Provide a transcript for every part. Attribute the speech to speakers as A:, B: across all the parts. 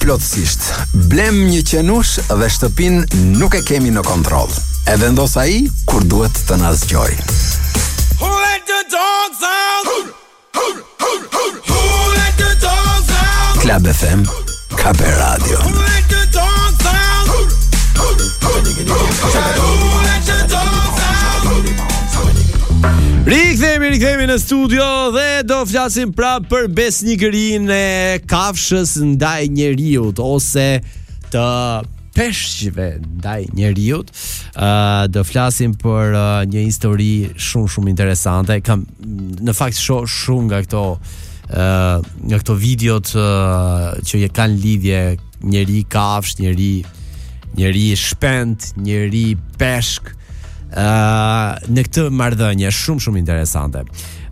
A: plotësisht. Blem një qenush dhe shtëpin nuk e kemi në kontroll. E vendos ai kur duhet të na zgjoj.
B: Who let the dogs out? Who let the dogs out?
A: Club FM, Kape Radio.
B: Who let the dogs out? Who let the dogs out?
C: Rikthehemi në studio dhe do flasim pra për besnikërinë e kafshës ndaj njeriut ose të peshqve ndaj njeriut. Do flasim për një histori shumë interesante. Kam në fakt shoh shumë nga këto videot që kanë lidhje njeri kafsh, njeri shpend, njeri peshk. Në këtë marrëdhënie shumë interesante.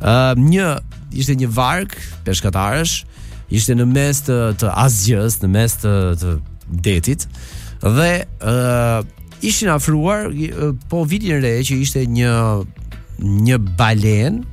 C: Ishte një varg peshkatarësh, ishte në mes të Azgjës, në mes të detit dhe ishin afruar, po vidin re që ishte një balen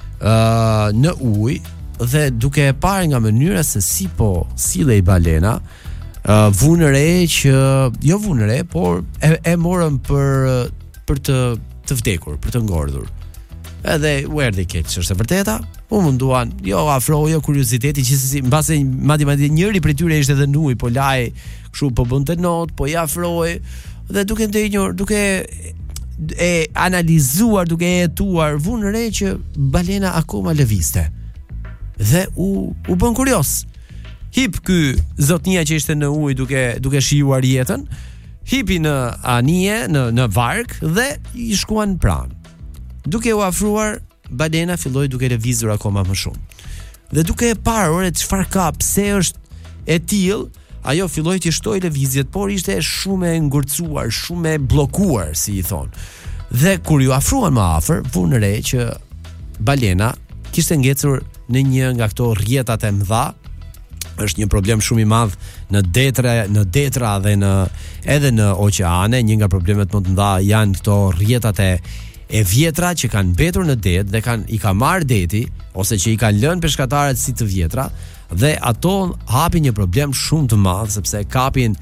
C: në ujë dhe duke e parë nga mënyra se si po sillej balena, vunë re që jo vunë re, por e morën për të vdekur, për të ngordhur. Edhe u erdhi keq, është e vërteta. U munduan, jo afroja kurioziteti që si mbase madje njëri prej tyre ishte edhe në ujë, po laj, kështu po bënte not, po i afroi dhe duke ndenjur, duke e analizuar, duke e hetuar, vunë re që balena akoma lëvizte. Dhe u bën kurioz. Hip ky zotnia që ishte në ujë duke shijuar jetën, hipi në anije, në varg dhe i shkuan pranë. Duke u afruar, balena filloi duke lëvizur akoma më shumë. Dhe duke e parë çfarë ka, pse është e tillë, ajo filloi të shtojë lëvizjet, por ishte shumë e ngurcuar, shumë e bllokuar, si i thon. Dhe kur ju afruan më afër, vunë re që balena kishte ngecur në një nga këto rrjetat e mëdha. Është një problem shumë i madh në detra dhe edhe në oqeane. Një nga problemet më të mëdha janë këto rrjetat e vjetra që kanë mbetur në det dhe i ka marrë deti ose që i kanë lënë peshkatarët si të vjetra, dhe ato hapin një problem shumë të madh sepse kapin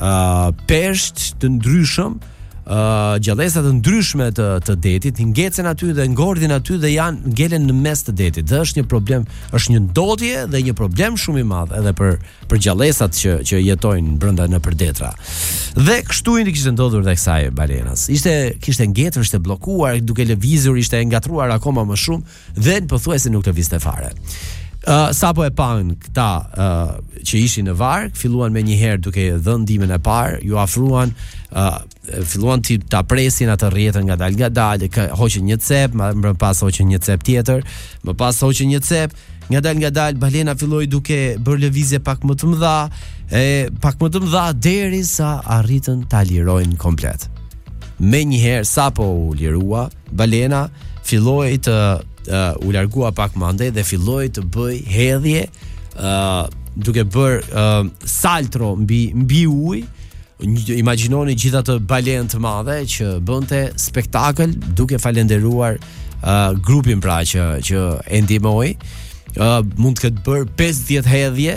C: peshq të ndryshëm, gjallësa të ndryshme të detit, ngecen aty dhe ngordhin aty dhe ngelen në mes të detit. Dhe është një problem, është një ndodhje dhe një problem shumë i madh edhe për gjallësat që jetojnë brenda nëpër detra. Dhe kështu i kishte ndodhur dhe kësaj balenas. Kishte ngjetur, ishte bllokuar, duke lëvizur, ishte ngatruar akoma më shumë dhe pothuajse nuk lëvizte fare. Sapo e pan këta që ishin në varg, filluan me njëherë duke dhënë ndihmën e parë, ju afruan, filluan ta presin atë rrjetën ngadalë, hoqën një cep, më pas hoqën një cep tjetër, më pas hoqën një cep, ngadalë balena filloi duke bërë lëvizje pak më të mëdha derisa arritën ta lirojnë komplet. Menjëherë sapo u lirua, balena filloi u largua pak më andej dhe filloi të bëj hedhje, duke bërë saltro mbi ujë. Imagjinoni gjithë atë balenë të madhe që bënte spektakël duke falenderuar grupin pra që e ndihmoi. Mund të ketë bërë 50 hedhje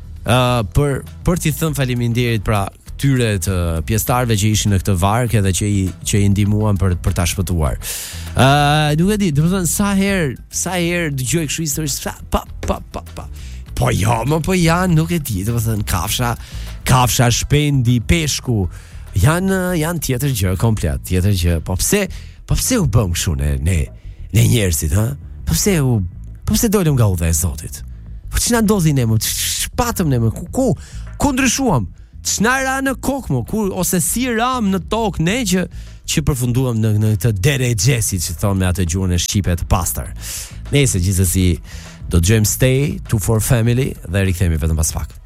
C: për t'i thënë faleminderit pra këtyre të pjesëtarëve që ishin në këtë varg edhe që i ndihmuan për ta shpëtuar. Nuk e di, domethënë sa herë dëgjoj kështu histori pa. Po janë, nuk e di, domethënë kafsha, shpendi, peshku janë tjetër gjë komplet, tjetër gjë. Po pse u bëm kështu ne njerëzit, ha? Po pse dolëm nga udha e Zotit? Po ç'na ndodhi ne më? Ç'patëm ne më? Ku ndryshuam? Ç'na ra në kokë më? Ose si ram në tokë ne që përfunduam në këtë derexhesi që thonë me atë gjuhën e shqipe të pastër. Nëse gjithsesi do të dëgjojmë Stay 2 for Family dhe rikthehemi vetëm pas pak.